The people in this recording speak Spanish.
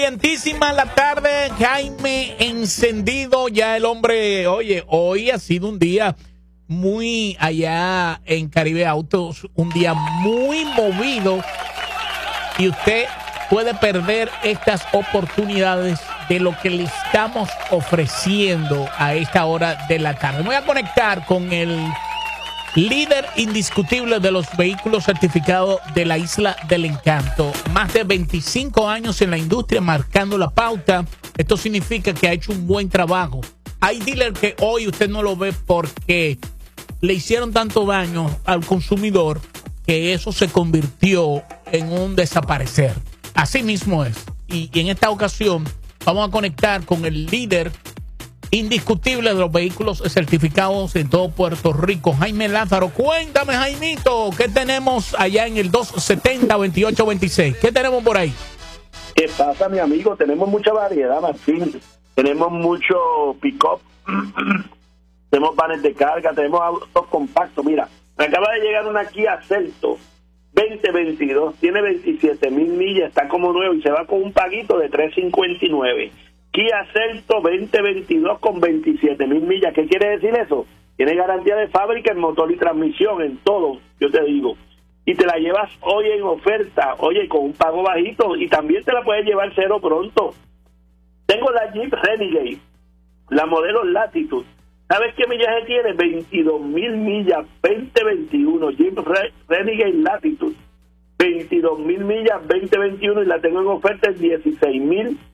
calientísima la tarde, Jaime encendido, ya el hombre, oye, hoy ha sido un día muy allá en Caribe Autos, un día muy movido y usted puede perder estas oportunidades de lo que le estamos ofreciendo a esta hora de la tarde. Me voy a conectar con el líder indiscutible de los vehículos certificados de la Isla del Encanto. Más de 25 años en la industria marcando la pauta. Esto significa que ha hecho un buen trabajo. Hay dealers que hoy usted no lo ve porque le hicieron tanto daño al consumidor que eso se convirtió en un desaparecer. Así mismo es. Y en esta ocasión vamos a conectar con el líder indiscutible de los vehículos certificados en todo Puerto Rico, Jaime Lázaro. Cuéntame, Jaimito, ¿qué tenemos allá en el 270-2826? ¿Qué tenemos por ahí? ¿Qué pasa, mi amigo? Tenemos mucha variedad, Martín. Tenemos mucho pick-up, tenemos vanes de carga, tenemos autos compactos. Mira, me acaba de llegar una Kia Celto 2022, tiene 27,000 millas, está como nuevo y se va con un paguito de $359. Kia Celto 2022 con 27,000 millas. ¿Qué quiere decir eso? Tiene garantía de fábrica en motor y transmisión, en todo, yo te digo. Y te la llevas hoy en oferta, oye, con un pago bajito, y también te la puedes llevar cero pronto. Tengo la Jeep Renegade, la modelo Latitude. ¿Sabes qué millaje tiene? 22,000 millas, 2021, Jeep Renegade Latitude. 22,000 millas, 2021, y la tengo en oferta en 16,900.